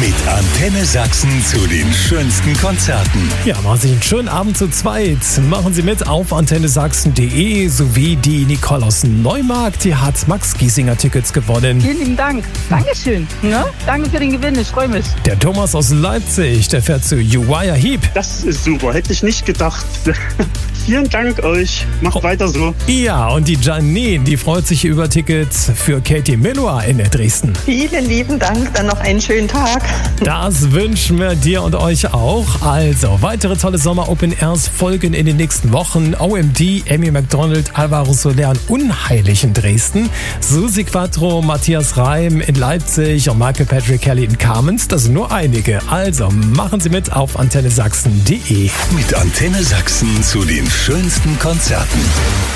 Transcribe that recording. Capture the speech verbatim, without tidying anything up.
Mit Antenne Sachsen zu den schönsten Konzerten. Ja, machen Sie einen schönen Abend zu zweit. Machen Sie mit auf antenne sachsen punkt de sowie die Nicole aus Neumarkt. Die hat Max Giesinger Tickets gewonnen. Vielen lieben Dank. Dankeschön. Ne? Danke für den Gewinn, ich freue mich. Der Thomas aus Leipzig, der fährt zu Uriah Heep. Das ist super, hätte ich nicht gedacht. Vielen Dank euch. Macht oh. weiter so. Ja, und die Janine, die freut sich über Tickets für Katie Melua in Dresden. Vielen lieben Dank, dann noch einen schönen Tag. Das wünschen wir dir und euch auch. Also, weitere tolle Sommer-Open-Airs folgen in den nächsten Wochen. O M D, Amy Macdonald, Alvaro Soler und Unheilig in Dresden. Susi Quattro, Matthias Reim in Leipzig und Michael Patrick Kelly in Kamenz. Das sind nur einige. Also, machen Sie mit auf antenne sachsen punkt de. Mit Antenne Sachsen zu den schönsten Konzerten.